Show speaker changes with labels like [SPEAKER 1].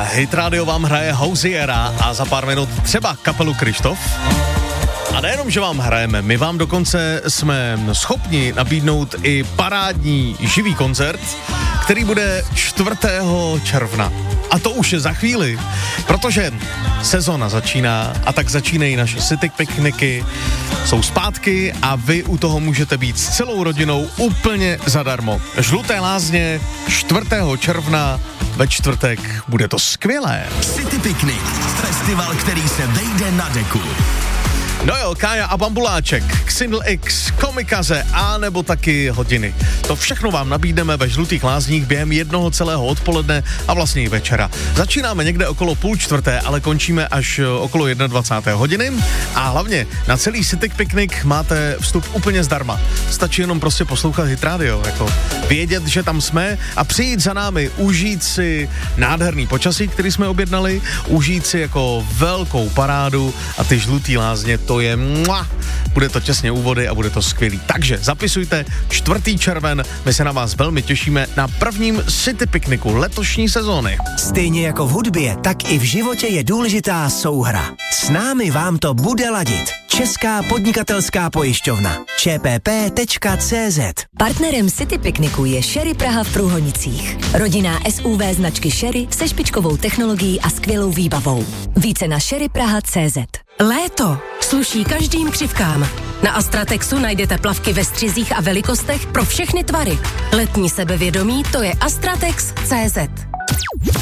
[SPEAKER 1] Hit Radio vám hraje Housiera a za pár minut třeba kapelu Krištof. A nejenom, že vám hrajeme, my vám dokonce jsme schopni nabídnout i parádní živý koncert, který bude 4. června. A to už je za chvíli, protože sezona začíná a tak začínají naše city pikniky, jsou zpátky a vy u toho můžete být s celou rodinou úplně zadarmo. Žluté lázně 4. června ve čtvrtek, bude to skvělé.
[SPEAKER 2] City Picnic, festival, který se vejde na deku.
[SPEAKER 1] No jo, Kája a Bambuláček, Xindl X, Komikaze a nebo taky hodiny. To všechno vám nabídneme ve Žlutých lázních během jednoho celého odpoledne a vlastně i večera. Začínáme někde okolo 3:30, ale končíme až okolo 21. hodiny a hlavně na celý City Picnic máte vstup úplně zdarma. Stačí jenom prostě poslouchat Hit Radio, jako vědět, že tam jsme a přijít za námi, užít si nádherný počasí, který jsme objednali, užít si jako velkou parádu a ty Žlutý lázně, to je bude to těsně u vody a bude to skvělý. Takže zapisujte 4. červen, my se na vás velmi těšíme na prvním City Picnicu letošní sezóny.
[SPEAKER 3] Stejně jako v hudbě, tak i v životě je důležitá souhra. S námi vám to bude ladit. Česká podnikatelská pojišťovna. čpp.cz.
[SPEAKER 4] Partnerem City Picnicu je Sherry Praha v Průhonicích. Rodinná SUV značky Sherry se špičkovou technologií a skvělou výbavou. Více na sherrypraha.cz.
[SPEAKER 5] Léto sluší každým křivkám. Na Astratexu najdete plavky ve střizích a velikostech pro všechny tvary. Letní sebevědomí to je Astratex.cz.